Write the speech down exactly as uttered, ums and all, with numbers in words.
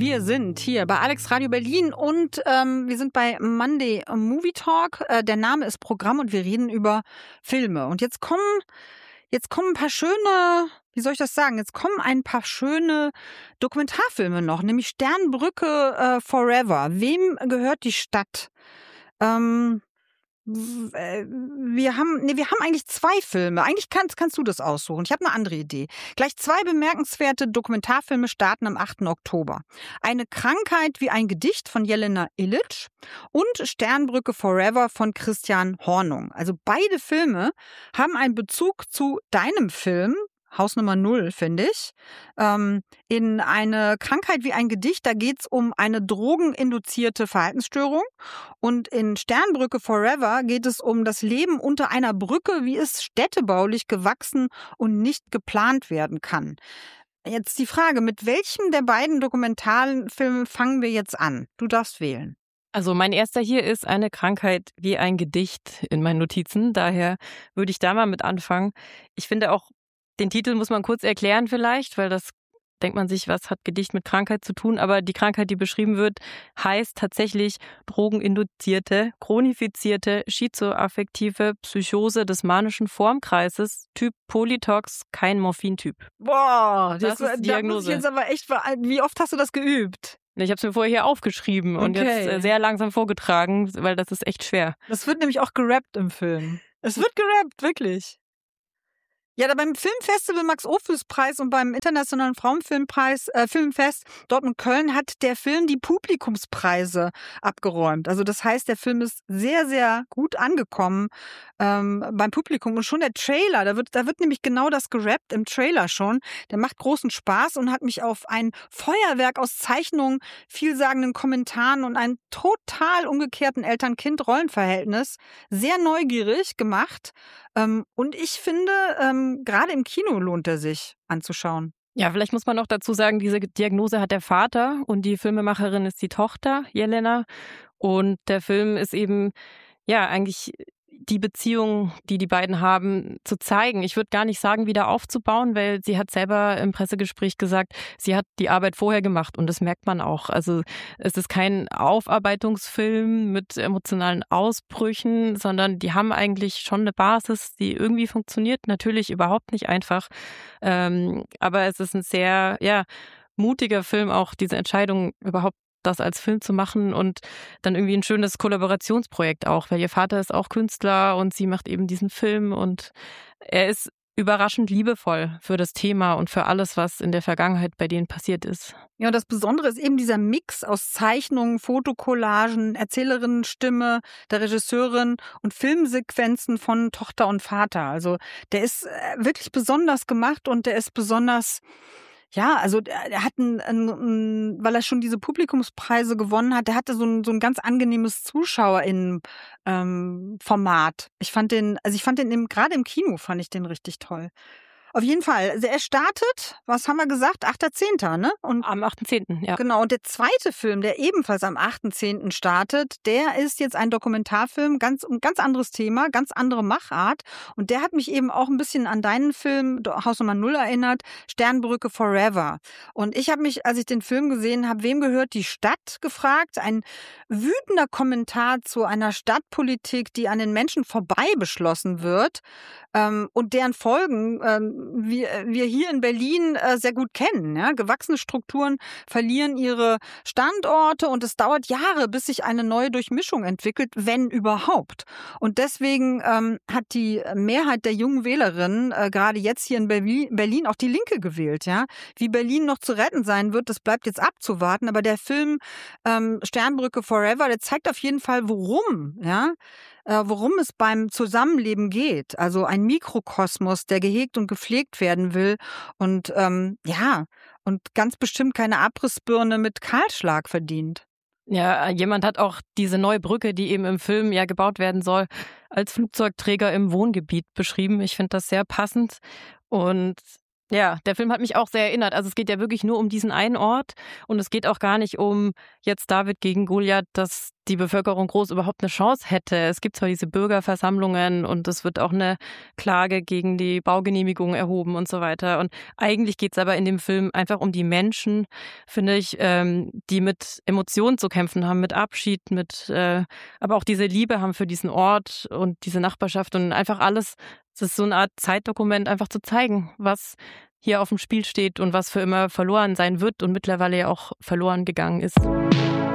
Wir sind hier bei Alex Radio Berlin und ähm, wir sind bei Monday Movie Talk. Äh, der Name ist Programm und wir reden über Filme. Und jetzt kommen, jetzt kommen ein paar schöne, wie soll ich das sagen? Jetzt kommen ein paar schöne Dokumentarfilme noch, nämlich Sternbrücke äh, Forever. Wem gehört die Stadt? Ähm, w- äh, wir haben, nee, wir haben eigentlich zwei Filme. Eigentlich kannst, kannst du das aussuchen. Ich habe eine andere Idee. Gleich zwei bemerkenswerte Dokumentarfilme starten am achten Oktober. Eine Krankheit wie ein Gedicht von Jelena Ilic und Sternbrücke Forever von Christian Hornung. Also beide Filme haben einen Bezug zu deinem Film. Haus Nummer Null, finde ich. Ähm, in eine Krankheit wie ein Gedicht, da geht es um eine drogeninduzierte Verhaltensstörung. Und in Sternbrücke Forever geht es um das Leben unter einer Brücke, wie es städtebaulich gewachsen und nicht geplant werden kann. Jetzt die Frage, mit welchem der beiden dokumentaren Filme fangen wir jetzt an? Du darfst wählen. Also mein erster hier ist eine Krankheit wie ein Gedicht in meinen Notizen. Daher würde ich da mal mit anfangen. Ich finde auch, den Titel muss man kurz erklären vielleicht, weil das denkt man sich, was hat Gedicht mit Krankheit zu tun? Aber die Krankheit, die beschrieben wird, heißt tatsächlich drogeninduzierte, chronifizierte, schizoaffektive Psychose des manischen Formkreises, Typ Polytox, kein Morphintyp. Boah, Das ist die da muss ich Diagnose. jetzt aber echt, ver- wie oft hast du das geübt? Ich habe es mir vorher hier aufgeschrieben und Okay. jetzt äh, sehr langsam vorgetragen, weil das ist echt schwer. Das wird nämlich auch gerappt im Film. Es wird gerappt, wirklich. Ja, da beim Filmfestival Max-Ophüls-Preis und beim Internationalen Frauenfilmpreis äh, Filmfest Dortmund-Köln hat der Film die Publikumspreise abgeräumt. Also das heißt, der Film ist sehr, sehr gut angekommen ähm, beim Publikum. Und schon der Trailer, da wird, da wird nämlich genau das gerappt im Trailer schon. Der macht großen Spaß und hat mich auf ein Feuerwerk aus Zeichnungen, vielsagenden Kommentaren und einem total umgekehrten Eltern-Kind-Rollenverhältnis sehr neugierig gemacht. Ähm, und ich finde, ähm, gerade im Kino lohnt er sich anzuschauen. Ja, vielleicht muss man noch dazu sagen, diese Diagnose hat der Vater und die Filmemacherin ist die Tochter, Jelena. Und der Film ist eben, ja, eigentlich die Beziehung, die die beiden haben, zu zeigen. Ich würde gar nicht sagen, wieder aufzubauen, weil sie hat selber im Pressegespräch gesagt, sie hat die Arbeit vorher gemacht und das merkt man auch. Also es ist kein Aufarbeitungsfilm mit emotionalen Ausbrüchen, sondern die haben eigentlich schon eine Basis, die irgendwie funktioniert. Natürlich überhaupt nicht einfach, ähm, aber es ist ein sehr, ja, mutiger Film, auch diese Entscheidung überhaupt das als Film zu machen und dann irgendwie ein schönes Kollaborationsprojekt auch, weil ihr Vater ist auch Künstler und sie macht eben diesen Film und er ist überraschend liebevoll für das Thema und für alles, was in der Vergangenheit bei denen passiert ist. Ja, und das Besondere ist eben dieser Mix aus Zeichnungen, Fotokollagen, Erzählerinnenstimme der Regisseurin und Filmsequenzen von Tochter und Vater. Also der ist äh, wirklich besonders gemacht und der ist besonders, ja, also der- er hat ein, ein, ein, weil er schon diese Publikumspreise gewonnen hat, der hatte so ein, so ein ganz angenehmes ZuschauerInnen ähm, Format. Ich fand den, also ich fand den im, gerade im Kino fand ich den richtig toll. Auf jeden Fall. Also er startet, was haben wir gesagt? achter zehnter, ne? Und Am achten zehnten ja. genau, und der zweite Film, der ebenfalls am achten zehnten startet, der ist jetzt ein Dokumentarfilm, ganz ein ganz anderes Thema, ganz andere Machart. Und der hat mich eben auch ein bisschen an deinen Film Do- Haus Nummer Null erinnert, Sternbrücke Forever. Und ich habe mich, als ich den Film gesehen habe, wem gehört die Stadt, gefragt. Ein wütender Kommentar zu einer Stadtpolitik, die an den Menschen vorbei beschlossen wird ähm, und deren Folgen ähm, wir, wir hier in Berlin äh, sehr gut kennen. Ja? Gewachsene Strukturen verlieren ihre Standorte und es dauert Jahre, bis sich eine neue Durchmischung entwickelt, wenn überhaupt. Und deswegen ähm, hat die Mehrheit der jungen Wählerinnen äh, gerade jetzt hier in Berlin, Berlin auch die Linke gewählt. Ja? Wie Berlin noch zu retten sein wird, das bleibt jetzt abzuwarten. Aber der Film ähm, Sternbrücke Forever, der zeigt auf jeden Fall, worum, ja, äh, worum es beim Zusammenleben geht. Also ein Mikrokosmos, der gehegt und gepflegt werden will und ähm, ja, und ganz bestimmt keine Abrissbirne mit Kahlschlag verdient. Ja, jemand hat auch diese neue Brücke, die eben im Film ja gebaut werden soll, als Flugzeugträger im Wohngebiet beschrieben. Ich finde das sehr passend und Ja, der Film hat mich auch sehr erinnert. Also es geht ja wirklich nur um diesen einen Ort und es geht auch gar nicht um jetzt David gegen Goliath, dass die Bevölkerung groß überhaupt eine Chance hätte. Es gibt zwar diese Bürgerversammlungen und es wird auch eine Klage gegen die Baugenehmigung erhoben und so weiter. Und eigentlich geht es aber in dem Film einfach um die Menschen, finde ich, ähm, die mit Emotionen zu kämpfen haben, mit Abschied, mit, äh, aber auch diese Liebe haben für diesen Ort und diese Nachbarschaft und einfach alles. Es ist so eine Art Zeitdokument, einfach zu zeigen, was hier auf dem Spiel steht und was für immer verloren sein wird und mittlerweile ja auch verloren gegangen ist.